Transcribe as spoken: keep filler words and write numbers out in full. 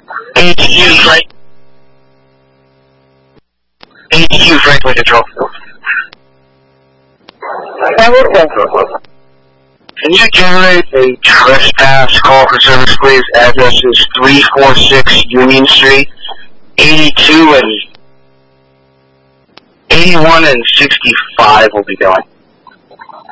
A T Q, Frank. A T Q, Franklin Control. Can you generate a trespass call for service, please? Address is three forty-six Union Street, eighty-two and eighty-one and sixty-five will be going.